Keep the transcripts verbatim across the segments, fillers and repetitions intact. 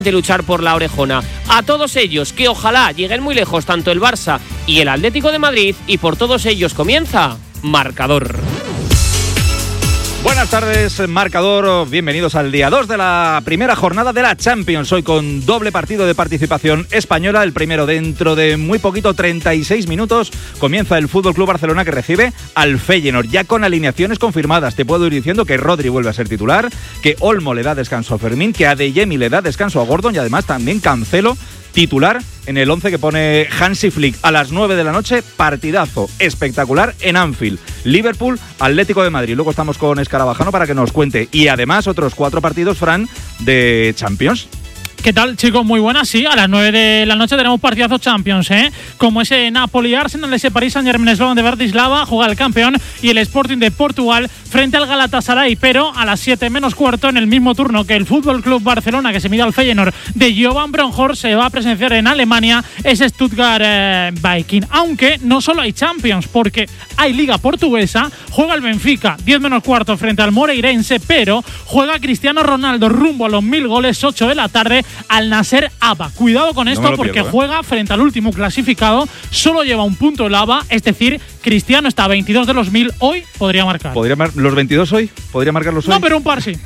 de luchar por la orejona. A todos ellos, que ojalá lleguen muy lejos tanto el Barça y el Atlético de Madrid, y por todos ellos comienza Marcador. Buenas tardes, Marcador. Bienvenidos al día dos de la primera jornada de la Champions. Hoy con doble partido de participación española. El primero dentro de muy poquito, treinta y seis minutos. Comienza el Fútbol Club Barcelona, que recibe al Feyenoord. Ya con alineaciones confirmadas. Te puedo ir diciendo que Rodri vuelve a ser titular, que Olmo le da descanso a Fermín, que Adeyemi le da descanso a Gordon y además también Cancelo titular en el once que pone Hansi Flick. A las nueve de la noche, partidazo espectacular en Anfield. Liverpool, Atlético de Madrid. Luego estamos con Escarabajano para que nos cuente. Y además otros cuatro partidos, Fran, de Champions. ¿Qué tal, chicos? Muy buenas, sí. A las nueve de la noche tenemos partidazo Champions, ¿eh? Como ese Napoli-Arsenal, ese París Saint-Germain Slovan de Bratislava, juega el campeón, y el Sporting de Portugal frente al Galatasaray. Pero a las siete menos cuarto, en el mismo turno que el Fútbol Club Barcelona, que se mide al Feyenoord de Jovan Bronhorst, se va a presenciar en Alemania ese Stuttgart eh, Viking. Aunque no solo hay Champions, porque hay Liga Portuguesa, juega el Benfica, diez menos cuarto frente al Moreirense, pero juega Cristiano Ronaldo rumbo a los mil goles, ocho de la tarde, al Nasser Aba. Cuidado con esto, no porque pierdo, ¿eh? Juega frente al último clasificado, solo lleva un punto el Aba, es decir, Cristiano está a veintidós de los mil, hoy podría marcar. ¿Podría mar- ¿Los veintidós hoy? ¿Podría marcarlos hoy? No, pero un par sí.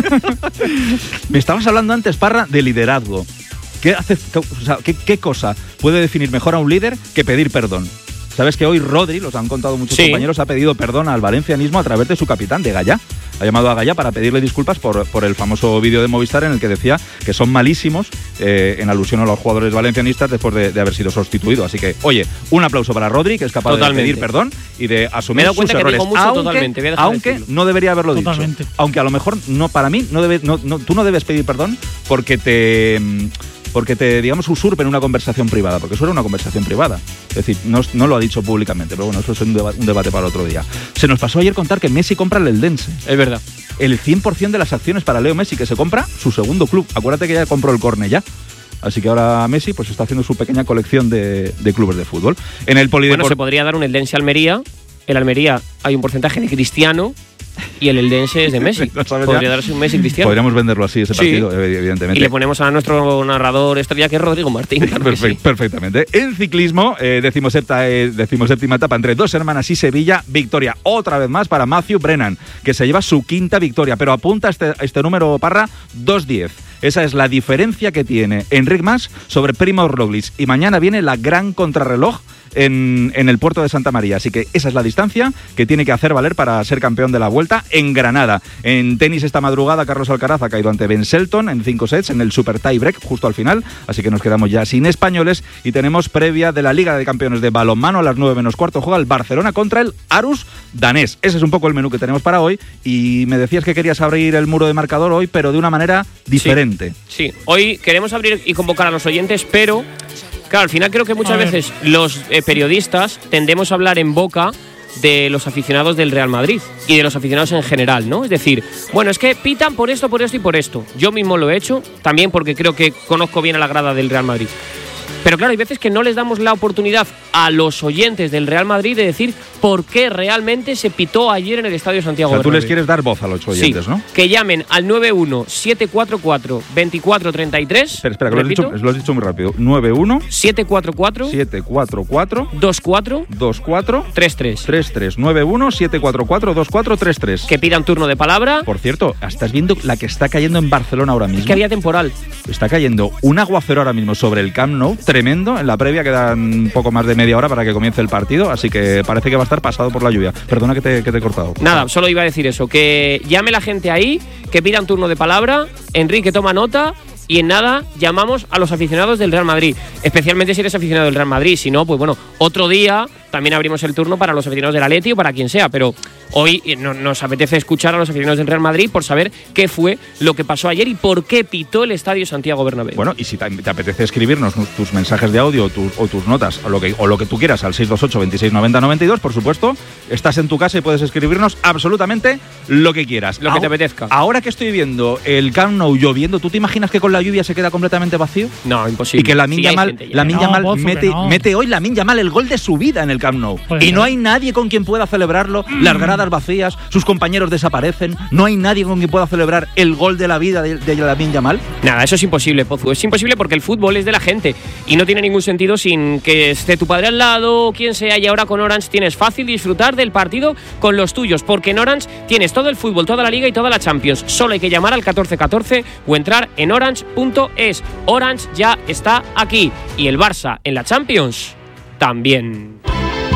Me estabas hablando antes, Parra, de liderazgo. ¿Qué, hace, o sea, ¿qué, qué cosa puede definir mejor a un líder que pedir perdón? Sabes que hoy Rodri, los han contado muchos sí. compañeros, ha pedido perdón al valencianismo a través de su capitán, de Gallá. Ha llamado a Gallá para pedirle disculpas por, por el famoso vídeo de Movistar en el que decía que son malísimos, eh, en alusión a los jugadores valencianistas después de, de haber sido sustituido. Así que, oye, un aplauso para Rodri, que es capaz totalmente. de pedir perdón y de asumir sus errores. Me he dado cuenta que digo mucho, aunque, totalmente. Voy a aunque de no debería haberlo totalmente. dicho. Aunque a lo mejor, no para mí, no debe, no, no, tú no debes pedir perdón porque te... porque te, digamos, usurpen una conversación privada, porque eso era una conversación privada. Es decir, no, no lo ha dicho públicamente, pero bueno, eso es un, deba- un debate para otro día. Se nos pasó ayer contar que Messi compra el Eldense. Es verdad. El cien por ciento de las acciones para Leo Messi, que se compra su segundo club. Acuérdate que ya compró el Cornellá. Así que ahora Messi pues está haciendo su pequeña colección de, de clubes de fútbol. En el Polidepor- Bueno, se podría dar un Eldense Almería. En Almería hay un porcentaje de Cristiano y el Eldense es de Messi. No podría ya. darse un Messi Cristiano. Podríamos venderlo así, ese partido, sí. evidentemente. Y le ponemos a nuestro narrador estrella, que es Rodrigo Martín. Claro Perfect, sí. Perfectamente. En ciclismo, eh, decimoséptima, eh, decimoséptima etapa entre Dos Hermanas y Sevilla, victoria otra vez más para Matthew Brennan, que se lleva su quinta victoria, pero apunta este, este número, Parra, dos diez. Esa es la diferencia que tiene Enric Mas sobre Primož Roglič. Y mañana viene la gran contrarreloj en, en el puerto de Santa María. Así que esa es la distancia que tiene que hacer valer para ser campeón de la Vuelta en Granada. En tenis esta madrugada, Carlos Alcaraz ha caído ante Ben Shelton en cinco sets en el Super Tie Break justo al final. Así que nos quedamos ya sin españoles y tenemos previa de la Liga de Campeones de balonmano. A las nueve menos cuarto juega el Barcelona contra el Aarhus danés. Ese es un poco el menú que tenemos para hoy. Y me decías que querías abrir el muro de marcador hoy, pero de una manera diferente. Sí, sí. Hoy queremos abrir y convocar a los oyentes, pero claro, al final creo que muchas veces los eh, periodistas tendemos a hablar en boca de los aficionados del Real Madrid y de los aficionados en general, ¿no? Es decir, bueno, es que pitan por esto, por esto y por esto. Yo mismo lo he hecho, también porque creo que conozco bien a la grada del Real Madrid. Pero claro, hay veces que no les damos la oportunidad a los oyentes del Real Madrid de decir por qué realmente se pitó ayer en el Estadio Santiago Bernabéu. O sea, tú les quieres dar voz a los oyentes, sí, ¿no? Que llamen al nueve uno siete cuatro cuatro dos cuatro tres tres. Espera, espera, que lo has, dicho, lo has dicho muy rápido. nueve uno siete cuatro cuatro siete cuatro cuatro dos cuatro dos cuatro tres tres. tres tres. nueve uno siete cuatro cuatro dos cuatro tres tres. Que pidan turno de palabra. Por cierto, estás viendo la que está cayendo en Barcelona ahora mismo. Es que había temporal. Está cayendo un aguacero ahora mismo sobre el Camp Nou, tremendo. En la previa quedan un poco más de media hora para que comience el partido, así que parece que va a estar pasado por la lluvia. Perdona que te, que te he cortado. Nada, solo iba a decir eso, que llame la gente ahí, que pidan turno de palabra, Enrique toma nota y en nada llamamos a los aficionados del Real Madrid, especialmente si eres aficionado del Real Madrid. Si no, pues bueno, otro día también abrimos el turno para los aficionados del Atleti o para quien sea, pero hoy no, nos apetece escuchar a los aficionados del Real Madrid por saber qué fue lo que pasó ayer y por qué pitó el Estadio Santiago Bernabéu. Bueno, y si te, te apetece escribirnos tus mensajes de audio tu, o tus notas o lo, que, o lo que tú quieras al seis dos ocho, veintiséis noventa, noventa y dos, por supuesto, estás en tu casa y puedes escribirnos absolutamente lo que quieras. Lo que te apetezca. Ahora que estoy viendo el Camp Nou lloviendo, ¿tú te imaginas que con la lluvia se queda completamente vacío? No, imposible. Y que Lamine sí, Yamal, Lamine Yamal no, mete, no. mete hoy Lamine Yamal el gol de su vida en el Camp Camp Nou. Pues y no hay nadie con quien pueda celebrarlo, mm. las gradas vacías, sus compañeros desaparecen, no hay nadie con quien pueda celebrar el gol de la vida de, de Lamine Yamal. Nada, eso es imposible, Pozu. Es imposible porque el fútbol es de la gente y no tiene ningún sentido sin que esté tu padre al lado o quien sea. Y ahora con Orange tienes fácil disfrutar del partido con los tuyos, porque en Orange tienes todo el fútbol, toda la liga y toda la Champions. Solo hay que llamar al catorce catorce o entrar en orange punto es. Orange ya está aquí y el Barça en la Champions también.